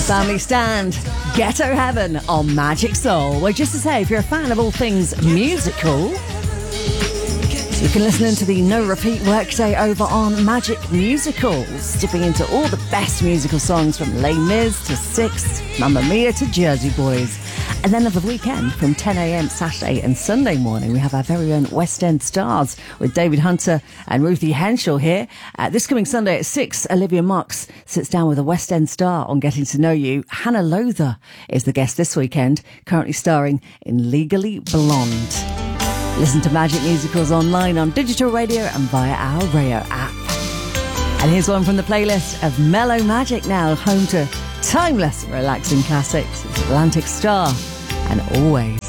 Family Stand, Ghetto Heaven on Magic Soul. Well, just to say, if you're a fan of all things musical, you can listen into the no repeat workday over on Magic Musicals, dipping into all the best musical songs from Les Mis to Six, Mamma Mia to Jersey Boys. And then of the weekend, from 10 a.m. Saturday and Sunday morning, we have our very own West End stars with David Hunter and Ruthie Henshaw here. This coming Sunday at 6, Olivia Marks sits down with a West End star on Getting to Know You. Hannah Lowther is the guest this weekend, currently starring in Legally Blonde. Listen to Magic Musicals online on digital radio and via our Rayo app. And here's one from the playlist of Mellow Magic now, home to timeless, relaxing classics. It's Atlantic Star and Always.